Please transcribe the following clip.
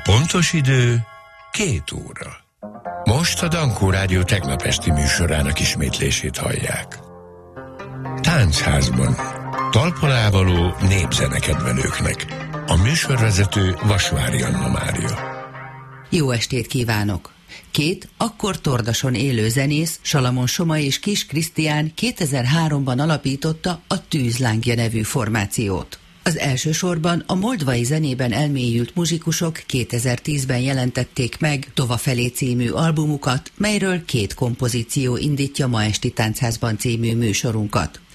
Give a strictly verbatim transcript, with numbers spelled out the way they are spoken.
pontos idő két óra. Most a Dankó Rádió tegnap esti műsorának ismétlését hallják. Táncházban. Talpon ávaló népzenekedvelőknek. A műsorvezető Vasvári Anna Mária. Jó estét kívánok! Két akkor Tordason élő zenész, Salamon Soma és Kis Krisztián kétezer-háromban alapította a Tűzlángja nevű formációt. Az elsősorban a moldvai zenében elmélyült muzsikusok kétezer-tízben jelentették meg Tova felé című albumukat, melyről két kompozíció indítja ma esti Táncházban című műsorunkat.